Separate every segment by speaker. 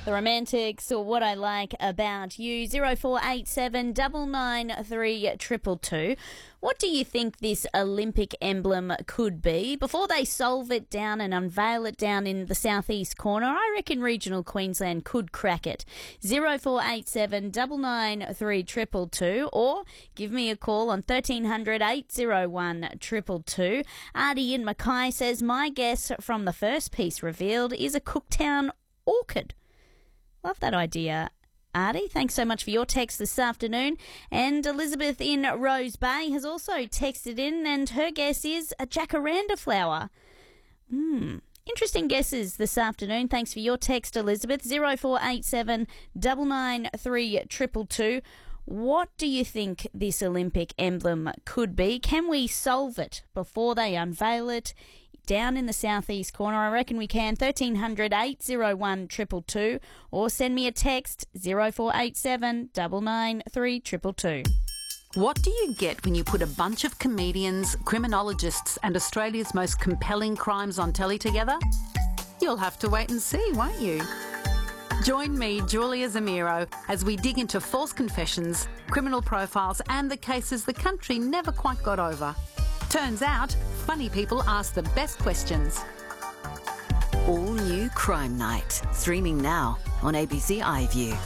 Speaker 1: The Romantics, or What I Like About You. 0487 993 222. What do you think this Olympic emblem could be? Before they solve it down and unveil it down in the southeast corner, I reckon regional Queensland could crack it. 0487 993 222, or give me a call on 1300 801 222. Artie in Mackay says, my guess from the first piece revealed is a Cooktown orchid. Love that idea, Artie. Thanks so much for your text this afternoon. And Elizabeth in Rose Bay has also texted in, and her guess is a jacaranda flower. Interesting guesses this afternoon. Thanks for your text, Elizabeth. 0487 993 222. What do you think this Olympic emblem could be? Can we solve it before they unveil it down in the southeast corner? I reckon we can. 1300 801 222, or send me a text 0487 993 222.
Speaker 2: What do you get when you put a bunch of comedians, criminologists and Australia's most compelling crimes on telly together? You'll have to wait and see, won't you? Join me, Julia Zamiro, as we dig into false confessions, criminal profiles and the cases the country never quite got over. Turns out, funny people ask the best questions.
Speaker 3: All new Crime Night, streaming now on ABC iView.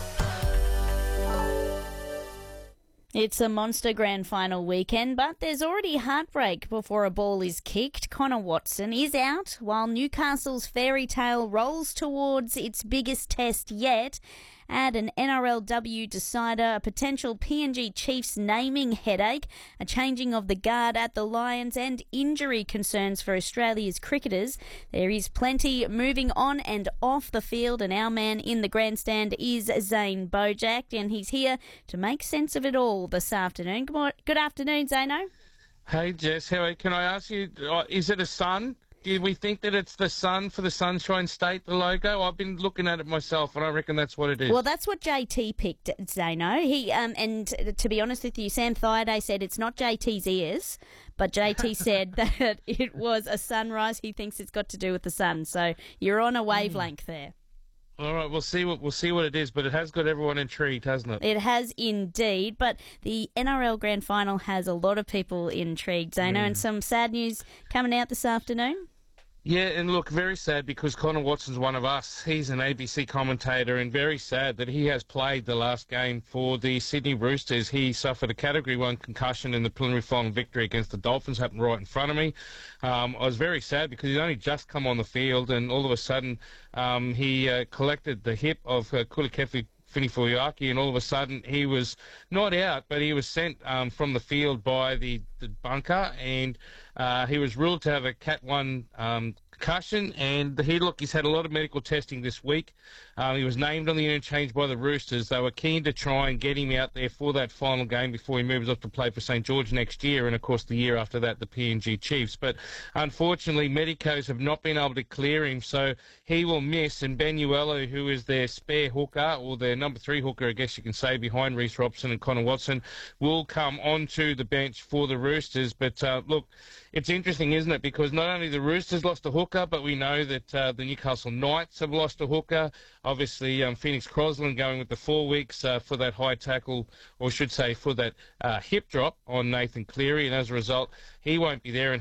Speaker 1: It's a monster grand final weekend, but there's already heartbreak before a ball is kicked. Connor Watson is out, while Newcastle's fairy tale rolls towards its biggest test yet. Add an NRLW decider, a potential PNG Chiefs naming headache, a changing of the guard at the Lions, and injury concerns for Australia's cricketers. There is plenty moving on and off the field, and our man in the grandstand is Zane Bojack, and he's here to make sense of it all this afternoon. Good afternoon, Zano.
Speaker 4: Hey, Jess. Can I ask you, is it a sun? Do we think that it's the sun for the Sunshine State, the logo? I've been looking at it myself, and I reckon that's what it is.
Speaker 1: Well, that's what JT picked, Zano. He and to be honest with you, Sam Thaiday said it's not JT's ears, but JT said that it was a sunrise. He thinks it's got to do with the sun. So you're on a wavelength there.
Speaker 4: All right, we'll see what it is, but it has got everyone intrigued, hasn't it?
Speaker 1: It has indeed, but the NRL Grand Final has a lot of people intrigued, Zano, and some sad news coming out this afternoon.
Speaker 4: Yeah, and look, very sad because Connor Watson's one of us. He's an ABC commentator, and very sad that he has played the last game for the Sydney Roosters. He suffered a Category 1 concussion in the preliminary final victory against the Dolphins, happened right in front of me. I was very sad because he'd only just come on the field, and all of a sudden he collected the hip of Kulikefi Finifuiaki, and all of a sudden he was not out, but he was sent from the field by the bunker, and he was ruled to have a Cat 1 concussion, and he's had a lot of medical testing this week. He was named on the interchange by the Roosters. They were keen to try and get him out there for that final game before he moves off to play for St George next year, and of course the year after that the PNG Chiefs. But unfortunately medicos have not been able to clear him, so he will miss, and Ben Uelu, who is their spare hooker, or their number 3 hooker I guess you can say, behind Reece Robson and Connor Watson, will come onto the bench for the Roosters. But look, it's interesting, isn't it? Because not only the Roosters lost a hooker, but we know that the Newcastle Knights have lost a hooker. Obviously, Phoenix Crosland going with the 4 weeks for that high tackle, or should say for that hip drop on Nathan Cleary, and as a result, he won't be there. And